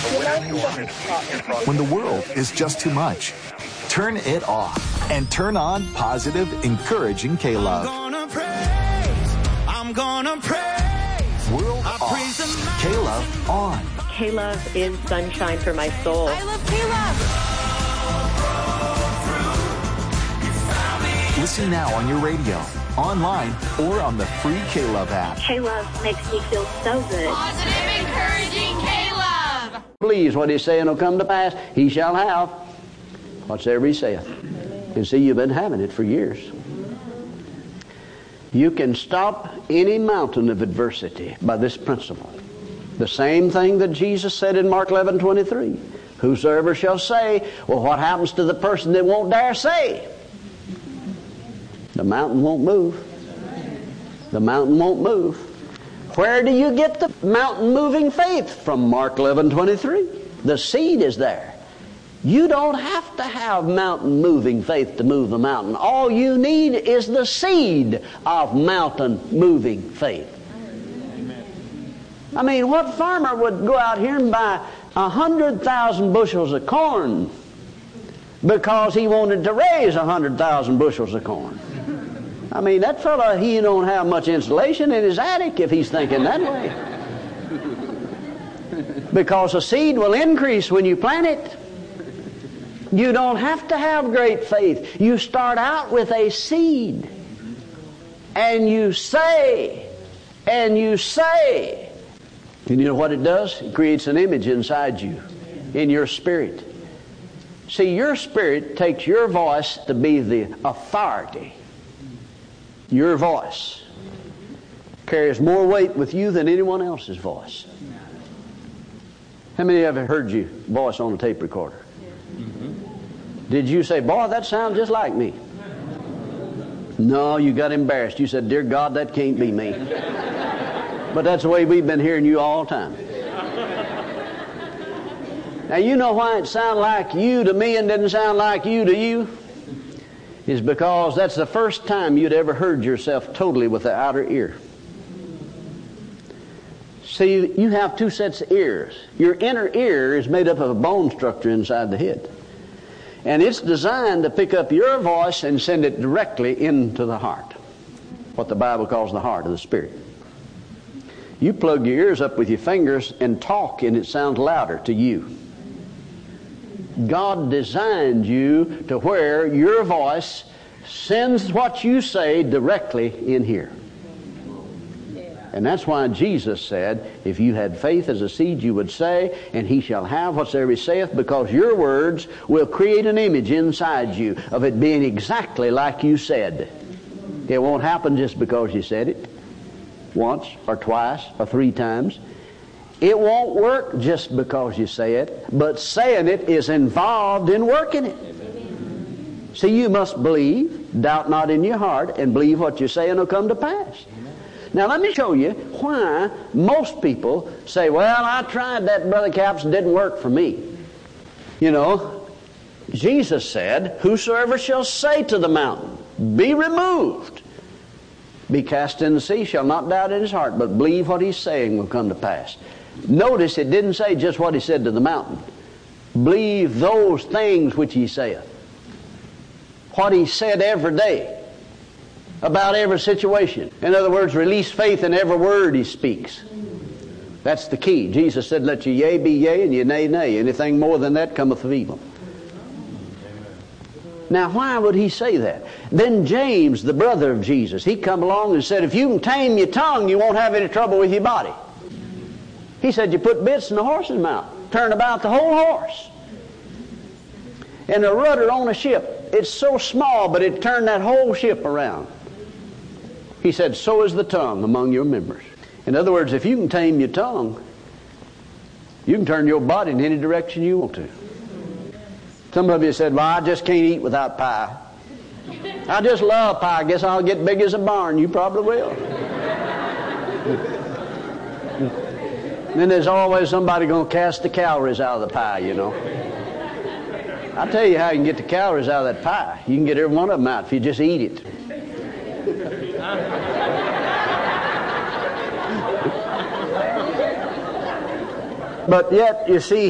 When the world is just too much, turn it off and turn on positive, encouraging K-Love. I'm gonna praise. World off. K-Love on. K-Love is sunshine for my soul. I love K-Love. Listen now on your radio, online, or on the free K-Love app. K-Love makes me feel so good. Positive, encouraging K-Love. Please, what he's saying will come to pass. He shall have whatsoever he saith. And see, you've been having it for years. You can stop any mountain of adversity by this principle. The same thing that Jesus said in Mark 11:23. Whosoever shall say, well, what happens to the person that won't dare say? The mountain won't move. The mountain won't move. Where do you get the mountain moving faith? From Mark 11:23. The seed is there. You don't have to have mountain moving faith to move the mountain. All you need is the seed of mountain moving faith. I mean, what farmer would go out here and buy 100,000 bushels of corn because he wanted to raise 100,000 bushels of corn? I mean, that fellow, he don't have much insulation in his attic if he's thinking that way. Because a seed will increase when you plant it. You don't have to have great faith. You start out with a seed. And you say, and you say. And you know what it does? It creates an image inside you, in your spirit. See, your spirit takes your voice to be the authority. Your voice carries more weight with you than anyone else's voice. How many of you have heard your voice on a tape recorder? Did you say, boy, that sounds just like me? No, you got embarrassed. You said, dear God, that can't be me. But that's the way we've been hearing you all the time. Now, you know why it sounded like you to me and didn't sound like you to you? Is because that's the first time you'd ever heard yourself totally with the outer ear. See, you have two sets of ears. Your inner ear is made up of a bone structure inside the head. And it's designed to pick up your voice and send it directly into the heart. What the Bible calls the heart of the Spirit. You plug your ears up with your fingers and talk, and it sounds louder to you. God designed you to where your voice sends what you say directly in here. And that's why Jesus said, if you had faith as a seed, you would say, and he shall have whatsoever he saith, because your words will create an image inside you of it being exactly like you said. It won't happen just because you said it once or twice or 3 times. It won't work just because you say it, but saying it is involved in working it. See, you must believe, doubt not in your heart, and believe what you say and it'll come to pass. Now let me show you why most people say, well, I tried that, Brother Capps, it didn't work for me. You know, Jesus said, whosoever shall say to the mountain, be removed, be cast in the sea, shall not doubt in his heart, but believe what he's saying will come to pass. Notice it didn't say just what he said to the mountain. Believe those things which he saith. What he said every day about every situation. In other words, release faith in every word he speaks. That's the key. Jesus said, let your yea be yea and your nay, nay. Anything more than that cometh of evil. Now, why would he say that? Then James, the brother of Jesus, he come along and said, if you can tame your tongue, you won't have any trouble with your body. He said, you put bits in the horse's mouth, turn about the whole horse. And a rudder on a ship, it's so small, but it turned that whole ship around. He said, so is the tongue among your members. In other words, if you can tame your tongue, you can turn your body in any direction you want to. Some of you said, well, I just can't eat without pie. I just love pie. I guess I'll get big as a barn. You probably will. Then there's always somebody going to cast the calories out of the pie, you know. I'll tell you how you can get the calories out of that pie. You can get every one of them out if you just eat it. But yet, you see,